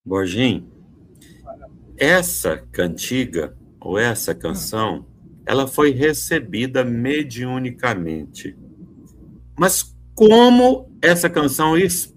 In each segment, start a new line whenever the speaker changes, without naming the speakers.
Borginho, essa cantiga, ou essa canção, ela foi recebida mediunicamente. Mas como essa canção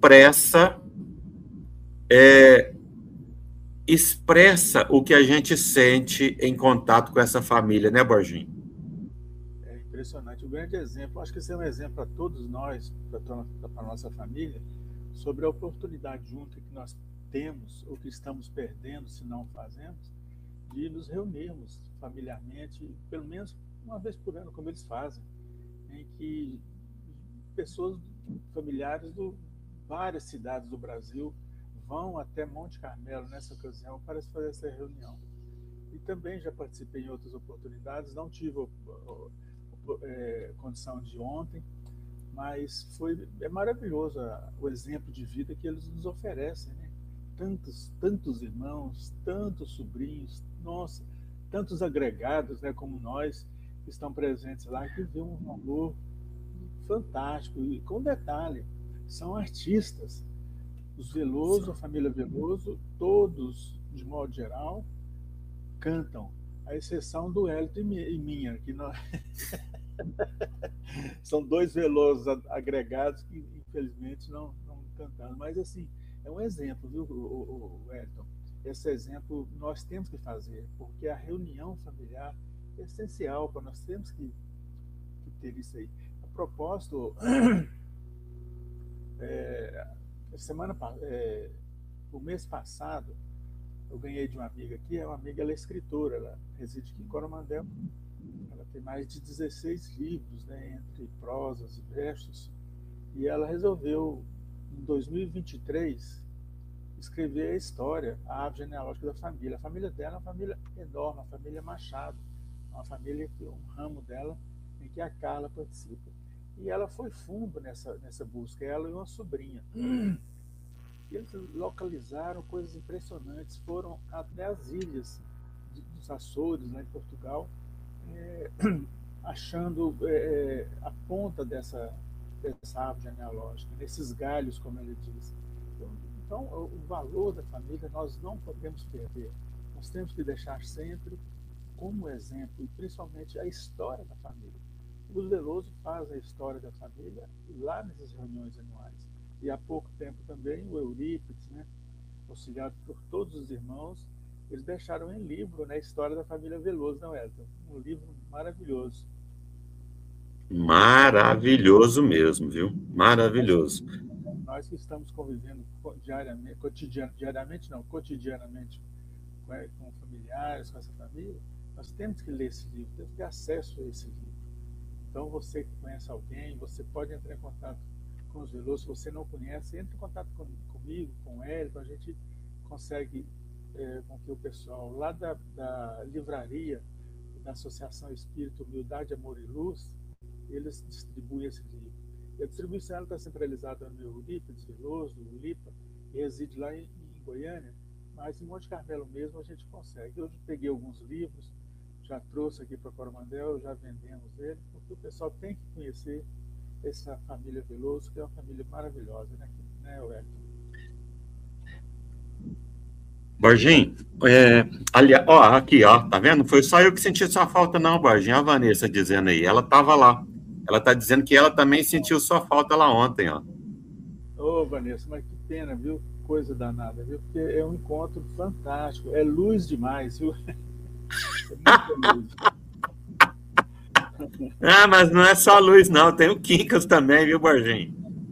expressa o que a gente sente em contato com essa família, né, Borginho?
É impressionante. Um grande exemplo, acho que esse é um exemplo para todos nós, para a nossa família, sobre a oportunidade única que nós temos, ou que estamos perdendo se não fazemos, de nos reunirmos familiarmente, pelo menos uma vez por ano, como eles fazem, em que pessoas familiares de várias cidades do Brasil vão até Monte Carmelo nessa ocasião para se fazer essa reunião. E também já participei em outras oportunidades, não tive condição de ontem, mas é maravilhoso o exemplo de vida que eles nos oferecem, né? Tantos irmãos, tantos sobrinhos, nossa, tantos agregados, né, como nós, que estão presentes lá, que vê um valor fantástico. E com detalhe, são artistas. Os Veloso, a família Veloso, todos, de modo geral, cantam, à exceção do Hélito e minha, que nós... são dois Velosos agregados que, infelizmente, não cantaram. Mas, assim, é um exemplo, viu, o Elton? Esse exemplo nós temos que fazer, porque a reunião familiar é essencial, para nós temos que ter isso aí. A propósito, semana, o mês passado, eu ganhei de uma amiga aqui, uma amiga, ela é escritora, ela reside aqui em Coromandel, ela tem mais de 16 livros, né, entre prosas e versos, e ela resolveu, em 2023, escrever a história, a árvore genealógica da família. A família dela é uma família enorme, uma família Machado, uma família que um ramo dela em que a Carla participa. E ela foi fundo nessa busca, ela e uma sobrinha. E eles localizaram coisas impressionantes, foram até as ilhas dos Açores, lá em Portugal, achando a ponta dessa árvore genealógica, nesses galhos, como ele diz. Então, o valor da família nós não podemos perder. Nós temos que deixar sempre como exemplo, e principalmente a história da família. O Veloso faz a história da família lá nessas reuniões anuais. E há pouco tempo também o Eurípides, né, auxiliado por todos os irmãos, eles deixaram em livro, né, a história da família Veloso, não é? Um livro maravilhoso.
Maravilhoso mesmo, viu?
Nós,
Maravilhoso.
nós que estamos convivendo diariamente não, cotidianamente com familiares, com essa família, nós temos que ler esse livro, temos que ter acesso a esse livro. Então, você que conhece alguém, você pode entrar em contato com os Veloso. Se você não conhece, entre em contato comigo, com o Hélio, a gente consegue com que o pessoal lá da livraria da Associação Espírito Humildade, Amor e Luz, eles distribuem esse livro. E a distribuição está centralizada no Eurípides Veloso, o Lipa, que reside lá em Goiânia, mas em Monte Carmelo mesmo a gente consegue. Eu peguei alguns livros, já trouxe aqui para Coromandel, já vendemos ele, porque o pessoal tem que conhecer essa família Veloso, que é uma família maravilhosa, né, Wellington?
Borginho, aliás, ó, aqui, ó, tá vendo? Foi só eu que senti sua falta, não, Borginho. A Vanessa dizendo aí, ela tava lá. Ela tá dizendo que ela também sentiu sua falta lá ontem, ó.
Ô, Vanessa, mas que pena, viu? Coisa danada, viu? Porque é um encontro fantástico, é luz demais, viu? É muita luz.
Ah, mas não é só a luz, não. Tem o Quincas também, viu, Borginho?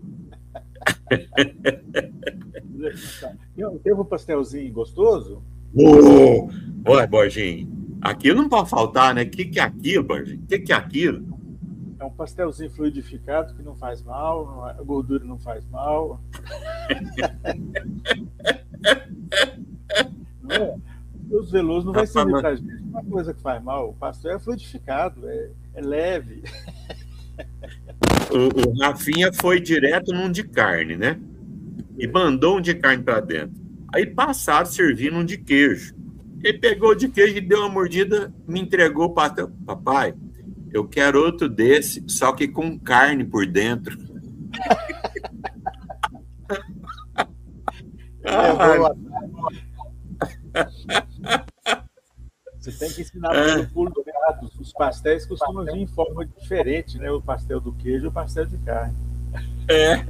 Teve um pastelzinho gostoso?
Oi, Borginho. Aquilo não pode faltar, né? O que é aquilo, Borginho? O que é aquilo?
É um pastelzinho fluidificado que não faz mal, a gordura não faz mal. Não é? Os Veloso não vai servir para a gente uma coisa que faz mal. O pastel é fluidificado, é leve.
O Rafinha foi direto num de carne, né? E mandou um de carne para dentro. Aí passaram servindo um de queijo. Ele pegou o de queijo e deu uma mordida, me entregou o pastel. Papai, eu quero outro desse, só que com carne por dentro.
Levou Tem que ensinar para ele o pulo do gato. Os pastéis costumam vir em forma diferente, né? O pastel do queijo e o pastel de carne.
É.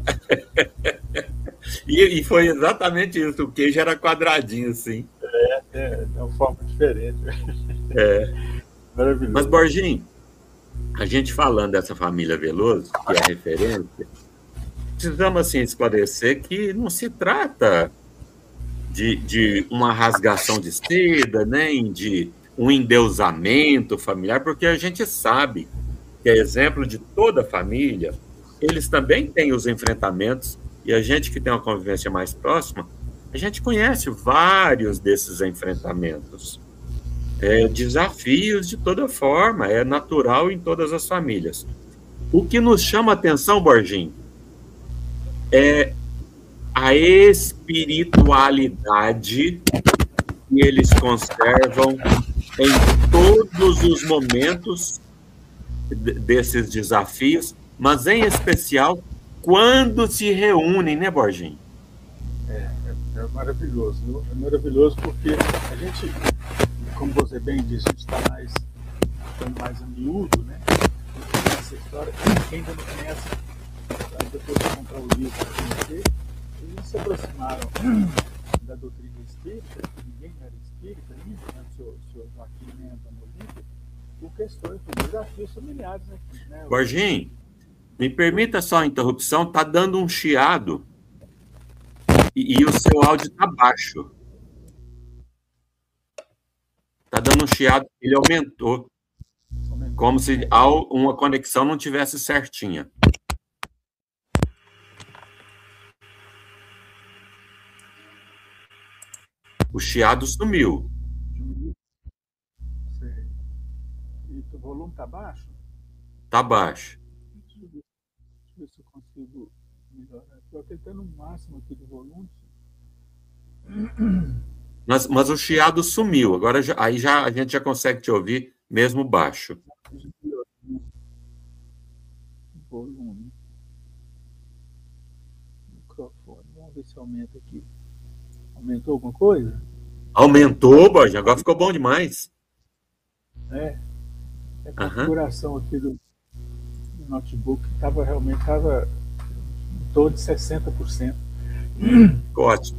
E foi exatamente isso. O queijo era quadradinho, assim.
É uma forma diferente.
É.
Maravilhoso.
Mas, Borginho, a gente falando dessa família Veloso, que é a referência, precisamos assim, esclarecer que não se trata de uma rasgação de seda, nem de um endeusamento familiar, porque a gente sabe que é exemplo de toda a família, eles também têm os enfrentamentos, e a gente que tem uma convivência mais próxima, a gente conhece vários desses enfrentamentos. Desafios de toda forma, é natural em todas as famílias. O que nos chama a atenção, Borginho, é a espiritualidade que eles conservam em todos os momentos desses desafios, mas em especial quando se reúnem, né, Borginho?
É maravilhoso, viu? É maravilhoso porque a gente, como você bem disse, a gente está mais a miúdo, né? Essa história, quem ainda não conhece, depois de comprar o livro para conhecer, eles se aproximaram da doutrina espírita, que ninguém era espírita ainda, né? O senhor Joaquim Mendes Olímpia, por questões de desafios familiares aqui, né?
Borginho, me permita só a interrupção, está dando um chiado e o seu áudio está baixo. Está dando um chiado, ele aumentou, como se uma conexão não tivesse certinha. O chiado sumiu.
E o volume está baixo?
Está baixo.
Deixa eu ver se eu consigo melhorar. Estou tentando o máximo aqui do volume.
Mas o chiado sumiu. Agora a gente já consegue te ouvir mesmo baixo.
Volume. Microfone. Vamos ver se aumenta aqui. Aumentou alguma coisa?
Aumentou, Borja. Agora ficou bom demais.
A configuração aqui do notebook realmente estava em torno de 60%.
Ótimo.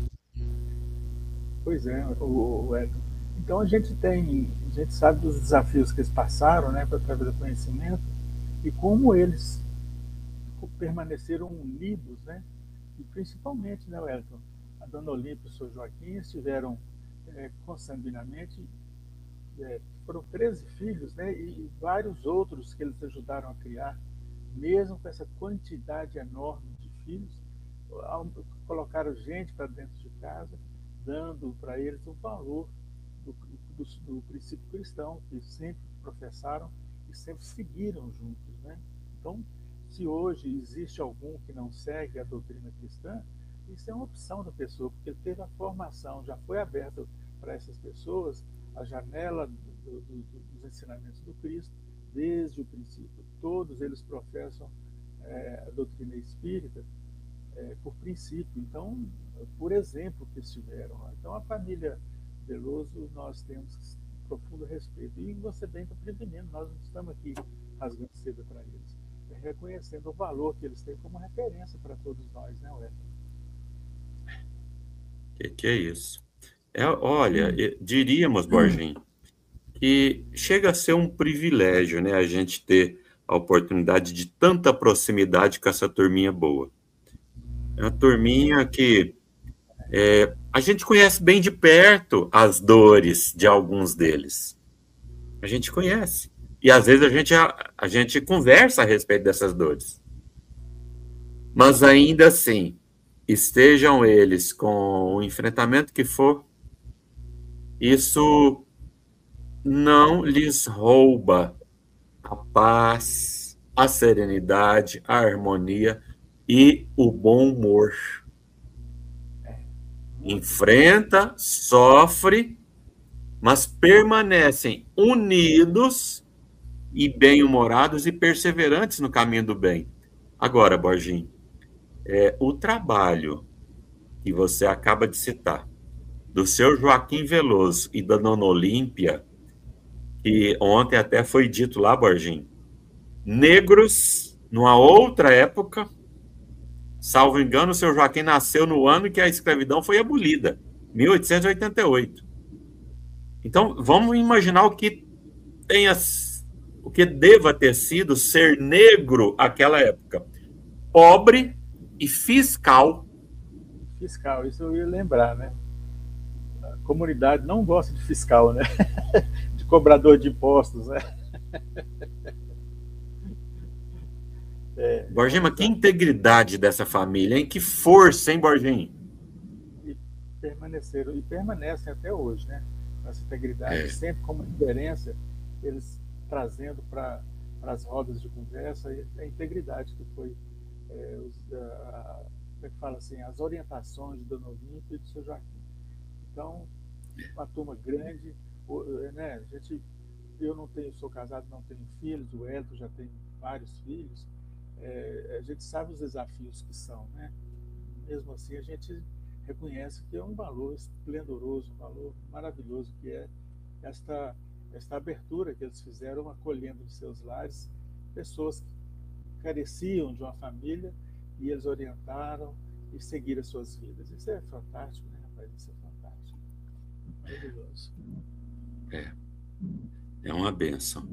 Pois é, o Edson. Então a gente sabe dos desafios que eles passaram, né, através do conhecimento, e como eles permaneceram unidos, né, e principalmente, né, Wellington, a Dona Olímpia e o Sr. Joaquim estiveram consanguinamente, foram 13 filhos, né, e vários outros que eles ajudaram a criar, mesmo com essa quantidade enorme de filhos, colocaram gente para dentro de casa, dando para eles o valor do princípio cristão, que sempre professaram e sempre seguiram juntos, né? Então, se hoje existe algum que não segue a doutrina cristã, isso é uma opção da pessoa, porque teve a formação, já foi aberta para essas pessoas a janela dos ensinamentos do Cristo desde o princípio. Todos eles professam a doutrina espírita por princípio, então, por exemplo que estiveram lá. Então, a família Veloso, nós temos profundo respeito. E você bem está prevenindo, nós não estamos aqui rasgando seda para eles, reconhecendo o valor que eles têm como referência para todos nós, né, Wellington?
Que é isso? Olha, diríamos, Borginho, que chega a ser um privilégio, né, a gente ter a oportunidade de tanta proximidade com essa turminha boa. É uma turminha que a gente conhece bem de perto as dores de alguns deles. A gente conhece. E às vezes a gente conversa a respeito dessas dores. Mas ainda assim, estejam eles com o enfrentamento que for, isso não lhes rouba a paz, a serenidade, a harmonia e o bom humor. Enfrenta, sofre, mas permanecem unidos e bem-humorados e perseverantes no caminho do bem. Agora, Borginho, o trabalho que você acaba de citar, do seu Joaquim Veloso e da Dona Olímpia, E ontem até foi dito lá, Borginho, negros, numa outra época, salvo engano, o seu Joaquim nasceu no ano que a escravidão foi abolida, 1888. Então, vamos imaginar o que deva ter sido ser negro naquela época. Pobre e fiscal.
Fiscal, isso eu ia lembrar, né? A comunidade não gosta de fiscal, né? De cobrador de impostos, né?
Borginho, mas que integridade dessa família, hein? Que força, hein, Borginho?
E permaneceram, e permanecem até hoje, né? Essa integridade, sempre como referência, eles trazendo para as rodas de conversa a integridade que foi, como é que fala assim, as orientações do Dona Olímpia e do seu Joaquim. Então, uma turma grande, né? Eu sou casado, não tenho filhos, o Elton já tem vários filhos. A gente sabe os desafios que são, né? Mesmo assim, a gente reconhece que é um valor esplendoroso, um valor maravilhoso, que é esta abertura que eles fizeram, acolhendo em seus lares pessoas que careciam de uma família, e eles orientaram e seguiram as suas vidas. Isso é fantástico, né, rapaz? Isso é fantástico. Maravilhoso.
É uma bênção.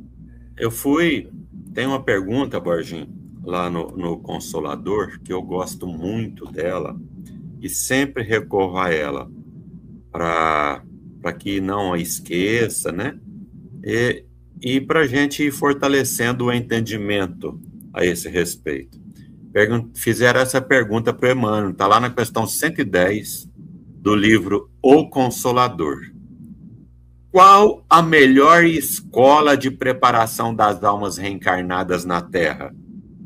Tem uma pergunta, Borginho, lá no Consolador, que eu gosto muito dela e sempre recorro a ela para que não a esqueça, né? E para a gente ir fortalecendo o entendimento a esse respeito. Fizeram essa pergunta para o Emmanuel, está lá na questão 110 do livro O Consolador. Qual a melhor escola de preparação das almas reencarnadas na Terra?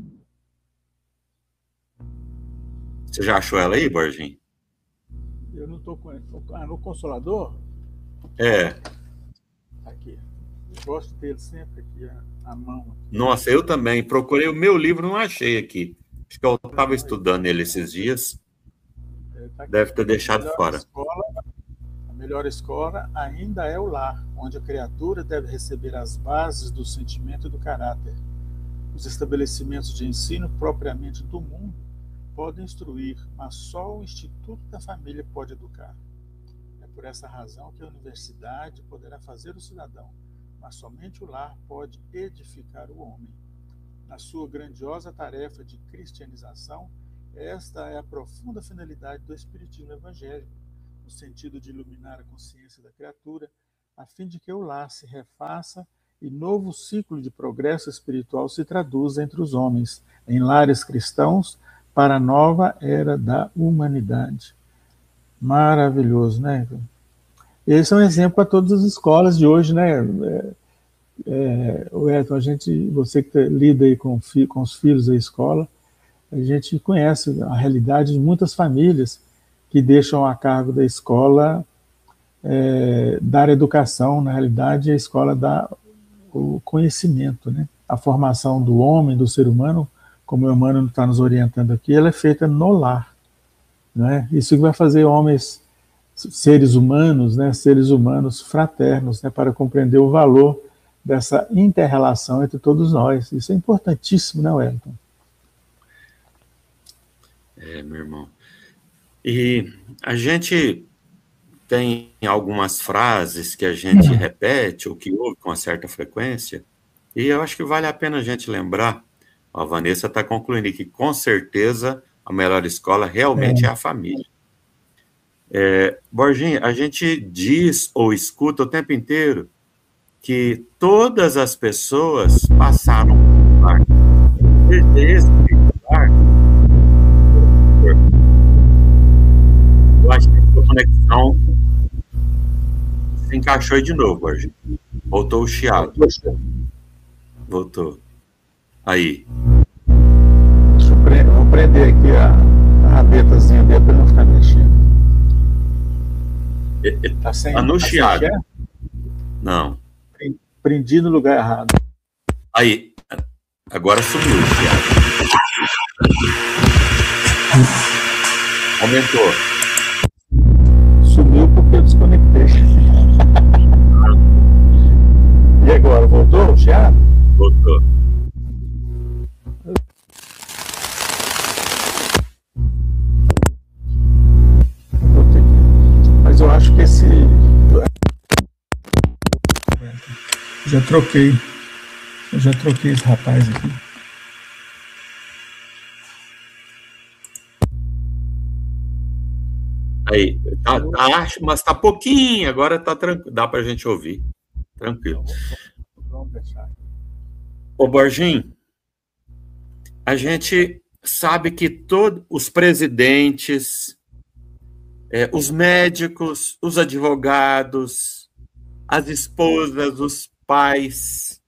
Você já achou ela aí, Borginho?
Eu não estou com ele. No Consolador? Aqui. Eu gosto dele sempre aqui, à mão.
Nossa, eu também. Procurei o meu livro, não achei aqui. Acho que eu estava estudando ele esses dias. Deve ter deixado fora.
A melhor escola ainda é o lar, onde a criatura deve receber as bases do sentimento e do caráter. Os estabelecimentos de ensino propriamente do mundo podem instruir, mas só o Instituto da Família pode educar. É por essa razão que a universidade poderá fazer o cidadão, mas somente o lar pode edificar o homem. Na sua grandiosa tarefa de cristianização, esta é a profunda finalidade do Espiritismo evangélico, no sentido de iluminar a consciência da criatura, a fim de que o lar se refaça e novo ciclo de progresso espiritual se traduza entre os homens, em lares cristãos, para a nova era da humanidade. Maravilhoso, né? Esse é um exemplo para todas as escolas de hoje, né? Edson, você que lida aí com os filhos da escola, a gente conhece a realidade de muitas famílias que deixam a cargo da escola dar educação. Na realidade, a escola dá o conhecimento, né? A formação do homem, do ser humano, como o Emmanuel está nos orientando aqui, ela é feita no lar, né? Isso que vai fazer homens, seres humanos, né? Seres humanos fraternos, né? Para compreender o valor dessa inter-relação entre todos nós. Isso é importantíssimo, né, Wellington?
Meu irmão. E a gente tem algumas frases que a gente repete, ou que ouve com uma certa frequência, e eu acho que vale a pena a gente lembrar. A Vanessa está concluindo que, com certeza, a melhor escola realmente é a família. Borginho, a gente diz ou escuta o tempo inteiro que todas as pessoas passaram por lá. Desde lar. Eu acho que a conexão se encaixou aí de novo, Borginho. Voltou o chiado. Voltou. Aí.
Vou prender aqui a rabetazinha dele para não ficar mexendo.
Tá no chiado. Não.
Prendi no lugar errado.
Aí. Agora sumiu o chiado. Aumentou.
Sumiu porque eu desconectei. Já troquei. Eu já troquei esse rapaz aqui.
Aí, mas tá pouquinho, agora tá tranquilo, dá pra gente ouvir. Tranquilo.
Então, vamos deixar.
Ô, Borginho, a gente sabe que todos os presidentes, os médicos, os advogados, as esposas, os pais,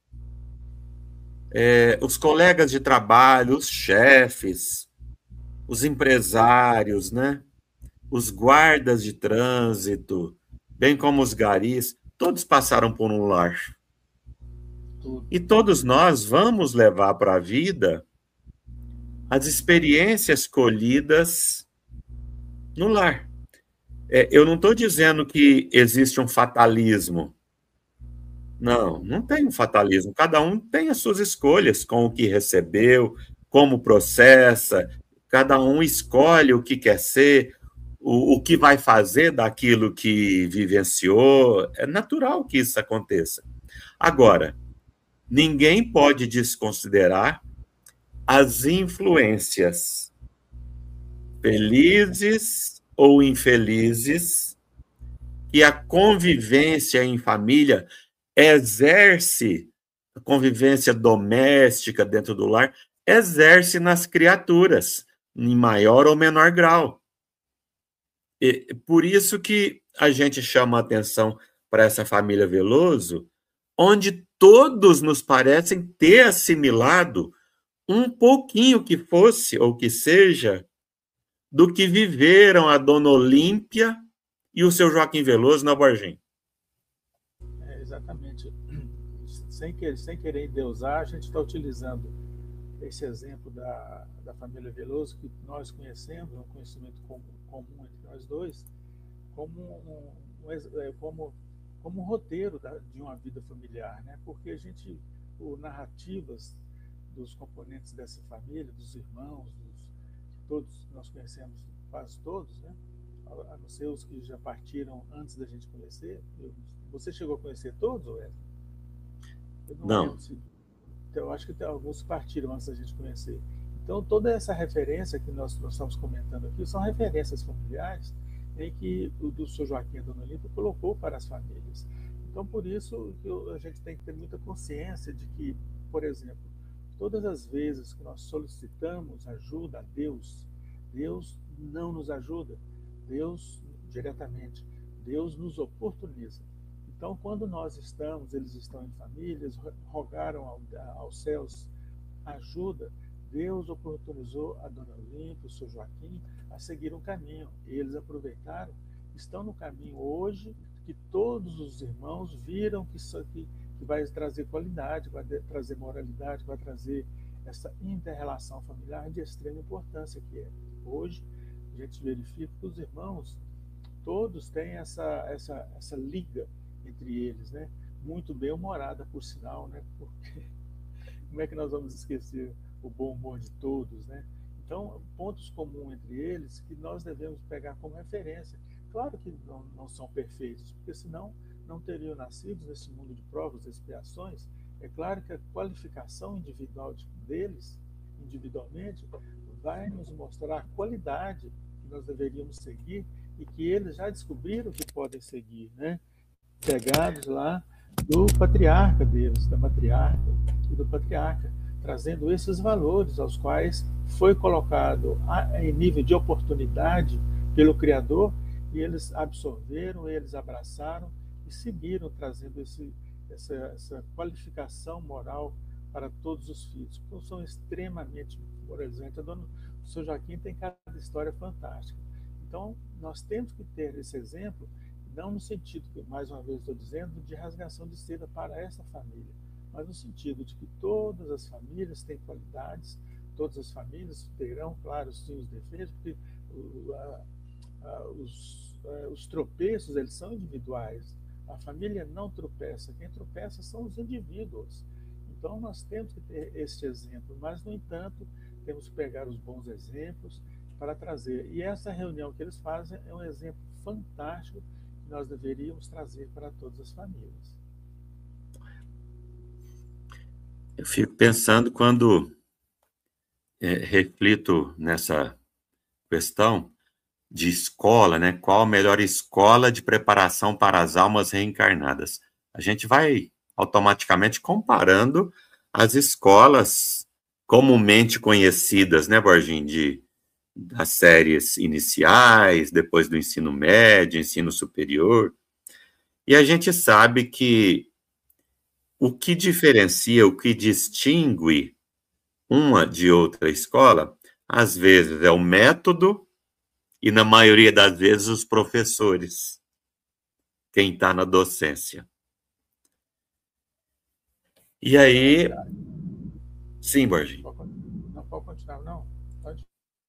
os colegas de trabalho, os chefes, os empresários, né? Os guardas de trânsito, bem como os garis, todos passaram por um lar.
Tudo.
E todos nós vamos levar para a vida as experiências colhidas no lar. Eu não estou dizendo que existe um fatalismo. Não, não tem um fatalismo. Cada um tem as suas escolhas com o que recebeu, como processa, cada um escolhe o que quer ser, o que vai fazer daquilo que vivenciou. É natural que isso aconteça. Agora, ninguém pode desconsiderar as influências, felizes ou infelizes, que a convivência em família exerce, a convivência doméstica dentro do lar, exerce nas criaturas, em maior ou menor grau. E por isso que a gente chama a atenção para essa família Veloso, onde todos nos parecem ter assimilado um pouquinho que fosse, ou que seja, do que viveram a Dona Olímpia e o seu Joaquim Veloso na Varginha.
Exatamente. Sem querer endeusar, a gente está utilizando esse exemplo da família Veloso, que nós conhecemos, um conhecimento comum entre nós dois, como um roteiro de uma vida familiar, né? Porque a gente, narrativas dos componentes dessa família, dos irmãos, todos nós conhecemos, quase todos, né? A não ser os que já partiram antes da gente conhecer. Você chegou a conhecer todos, Wesley? Eu não lembro se... Então, eu acho que alguns partiram antes da gente conhecer. Então, toda essa referência que nós estamos comentando aqui são referências familiares em que o do Sr. Joaquim e a Dona Olímpia colocou para as famílias. Então, por isso que a gente tem que ter muita consciência de que, por exemplo, todas as vezes que nós solicitamos ajuda a Deus, Deus não nos ajuda, Deus diretamente, Deus nos oportuniza. Então, quando eles estão em famílias, rogaram aos céus ajuda, Deus oportunizou a Dona Olímpia, o Sr. Joaquim, a seguir um caminho. E eles aproveitaram, estão no caminho hoje, que todos os irmãos viram que isso aqui que vai trazer qualidade, vai trazer moralidade, vai trazer essa inter-relação familiar de extrema importância que é. Hoje, a gente verifica que os irmãos todos têm essa liga entre eles, né? Muito bem humorada, por sinal, né? Porque como é que nós vamos esquecer o bom humor de todos, né? Então, pontos comuns entre eles que nós devemos pegar como referência. Claro que não são perfeitos, porque senão não teriam nascido nesse mundo de provas e expiações. É claro que a qualificação individual deles, individualmente, vai nos mostrar a qualidade que nós deveríamos seguir e que eles já descobriram que podem seguir, né? Pegados lá do patriarca deles, da matriarca e do patriarca, trazendo esses valores aos quais foi colocado em nível de oportunidade pelo Criador, e eles absorveram, eles abraçaram e seguiram trazendo essa qualificação moral para todos os filhos. Então, são extremamente, por exemplo, o Sr. Joaquim tem cada história fantástica. Então, nós temos que ter esse exemplo, não no sentido, que mais uma vez estou dizendo, de rasgação de seda para essa família, mas no sentido de que todas as famílias têm qualidades, todas as famílias terão, claro, sim, os defeitos, porque os tropeços, eles são individuais. A família não tropeça, quem tropeça são os indivíduos. Então, nós temos que ter este exemplo, mas, no entanto, temos que pegar os bons exemplos para trazer. E essa reunião que eles fazem é um exemplo fantástico que nós deveríamos trazer para todas as famílias.
Eu fico pensando quando reflito nessa questão de escola, né? Qual a melhor escola de preparação para as almas reencarnadas? A gente vai automaticamente comparando as escolas comumente conhecidas, né, Borginho, das séries iniciais, depois do ensino médio, ensino superior. E a gente sabe que o que diferencia, o que distingue uma de outra escola, às vezes é o método e, na maioria das vezes, os professores, quem está na docência. E aí, sim, Borginho.
Não pode continuar, não. Pode.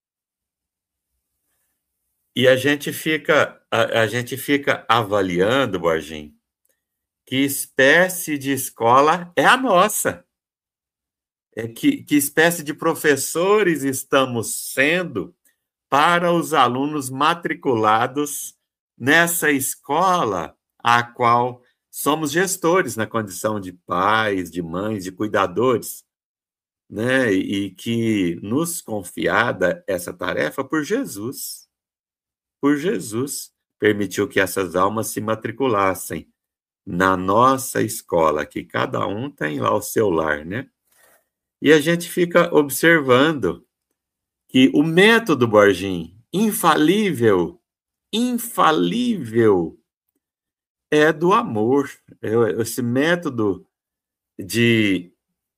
E a gente fica avaliando, Borginho, que espécie de escola é a nossa. Que espécie de professores estamos sendo para os alunos matriculados nessa escola a qual somos gestores na condição de pais, de mães, de cuidadores, né? E que nos confiada essa tarefa por Jesus. Por Jesus, permitiu que essas almas se matriculassem na nossa escola, que cada um tem lá o seu lar, né? E a gente fica observando que o método Borginho, infalível, infalível, é do amor. Esse método de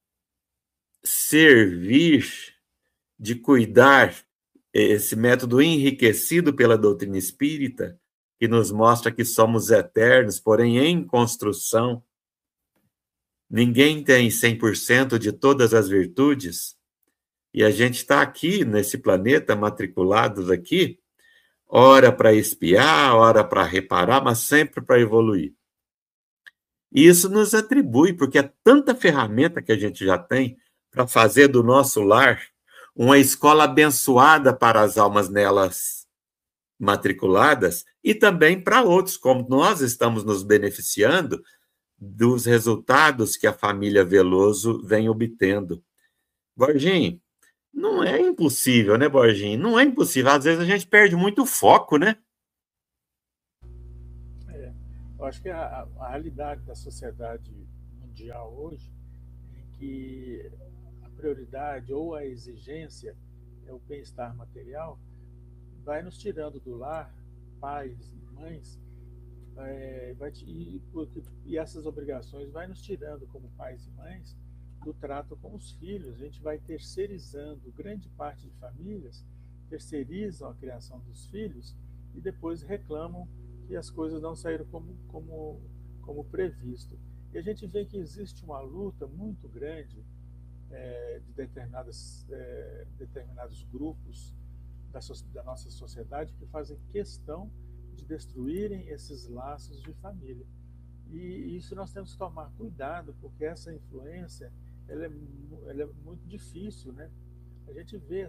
servir, de cuidar, esse método enriquecido pela doutrina espírita, que nos mostra que somos eternos, porém em construção. Ninguém tem 100% de todas as virtudes, e a gente está aqui nesse planeta, matriculados aqui, ora para espiar, ora para reparar, mas sempre para evoluir. E isso nos atribui, porque é tanta ferramenta que a gente já tem para fazer do nosso lar uma escola abençoada para as almas nelas matriculadas e também para outros, como nós estamos nos beneficiando dos resultados que a família Veloso vem obtendo. Borginho, não é impossível, né, Borginho? Não é impossível. Às vezes a gente perde muito foco, né?
Eu acho que a realidade da sociedade mundial hoje é que a prioridade ou a exigência é o bem-estar material, vai nos tirando do lar, pais e mães, e essas obrigações vai nos tirando como pais e mães do trato com os filhos. A gente vai terceirizando, grande parte de famílias terceirizam a criação dos filhos e depois reclamam que as coisas não saíram como previsto. E a gente vê que existe uma luta muito grande de determinados grupos da nossa sociedade que fazem questão de destruírem esses laços de família. E isso nós temos que tomar cuidado, porque essa influência ela é muito difícil, né? A gente vê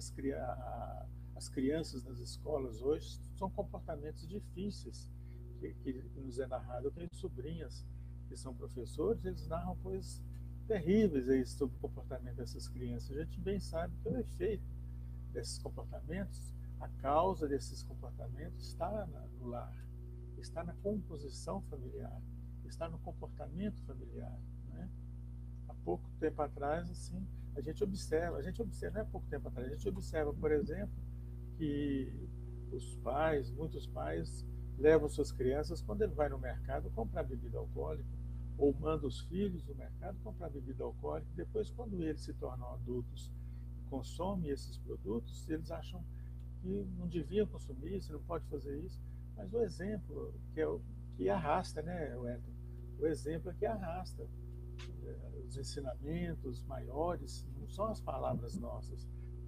as crianças nas escolas hoje, são comportamentos difíceis que nos é narrado. Eu tenho sobrinhas que são professores, eles narram coisas terríveis aí sobre o comportamento dessas crianças. A gente bem sabe que o efeito desses comportamentos, a causa desses comportamentos está no lar, está na composição familiar, está no comportamento familiar, né? Há pouco tempo atrás, assim, a gente observa, não é pouco tempo atrás, a gente observa, por exemplo, que muitos pais levam suas crianças quando ele vai no mercado comprar bebida alcoólica, ou manda os filhos no mercado comprar bebida alcoólica. Depois, quando eles se tornam adultos e consomem esses produtos, eles acham que não deviam consumir isso, não pode fazer isso. Mas o exemplo que arrasta, né, Wellington? O exemplo é que arrasta. Os ensinamentos maiores não são as palavras nossas,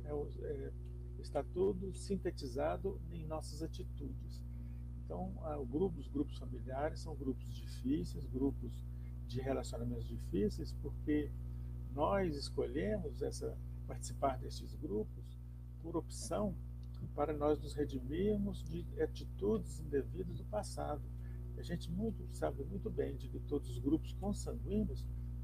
está tudo sintetizado em nossas atitudes. Então, os grupos familiares são grupos difíceis, grupos de relacionamentos difíceis, porque nós escolhemos participar desses grupos por opção, para nós nos redimirmos de atitudes indevidas do passado. A gente sabe muito bem de que todos os grupos consanguíneos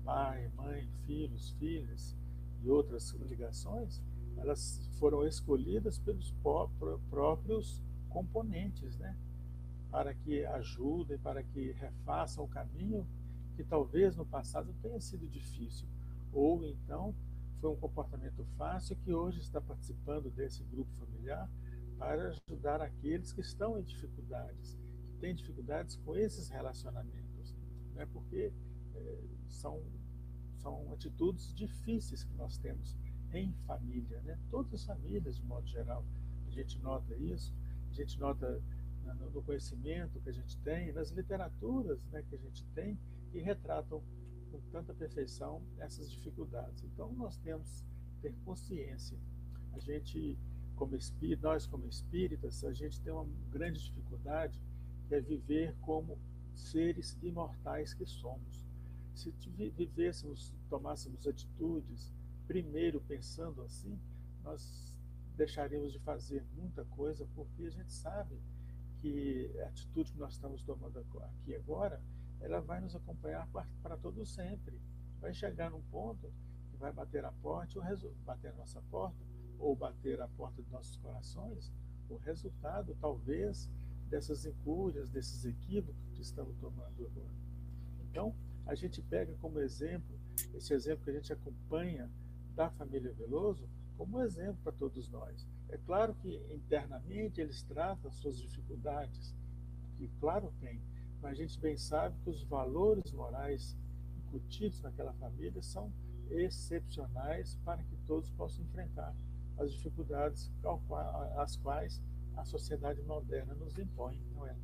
pai, mãe, filhos, filhas e outras ligações, elas foram escolhidas pelos próprios componentes, né? Para que ajudem, para que refaçam o caminho que talvez no passado tenha sido difícil, ou então foi um comportamento fácil que hoje está participando desse grupo familiar para ajudar aqueles que estão em dificuldades, que têm dificuldades com esses relacionamentos, né? Porque são, são atitudes difíceis que nós temos em família, né? Todas as famílias, de modo geral, a gente nota isso, a gente nota no conhecimento que a gente tem, nas literaturas, né, que a gente tem, que retratam com tanta perfeição essas dificuldades. Então, nós temos que ter consciência. A gente, como espírito, nós como espíritas, a gente tem uma grande dificuldade, que é viver como seres imortais que somos. Se vivêssemos, tomássemos atitudes, primeiro pensando assim, nós deixaríamos de fazer muita coisa, porque a gente sabe que a atitude que nós estamos tomando aqui agora, ela vai nos acompanhar para todo sempre. Vai chegar num ponto que vai bater a porta, bater a nossa porta, ou bater a porta dos nossos corações, o resultado, talvez, dessas incúrias, desses equívocos que estamos tomando agora. Então, a gente pega como exemplo, esse exemplo que a gente acompanha da família Veloso, como exemplo para todos nós. É claro que internamente eles tratam suas dificuldades, que claro tem, mas a gente bem sabe que os valores morais incutidos naquela família são excepcionais para que todos possam enfrentar as dificuldades às quais a sociedade moderna nos impõe, não é?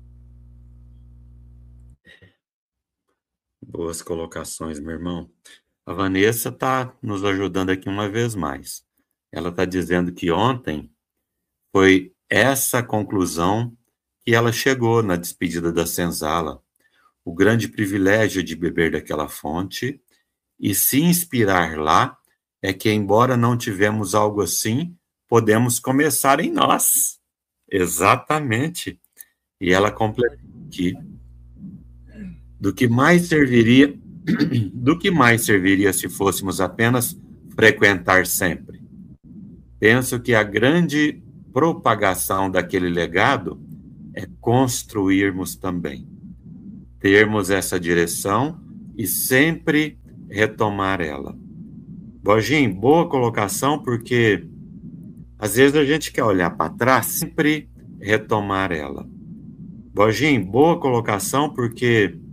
Boas colocações, meu irmão. A Vanessa está nos ajudando aqui uma vez mais. Ela está dizendo que ontem foi essa conclusão que ela chegou na despedida da senzala. O grande privilégio de beber daquela fonte e se inspirar lá é que, embora não tivemos algo assim, podemos começar em nós. Exatamente. E ela completou aqui. Do que mais serviria se fôssemos apenas frequentar sempre? Penso que a grande propagação daquele legado é construirmos também, termos essa direção e sempre retomar ela. Borginho, boa colocação, porque às vezes a gente quer olhar para trás, sempre retomar ela. Borginho, boa colocação, porque